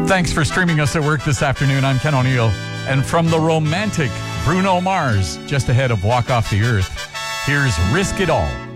Thanks for streaming us at work this afternoon. I'm Ken O'Neill. And from the romantic Bruno Mars, just ahead of Walk Off the Earth, here's Risk It All.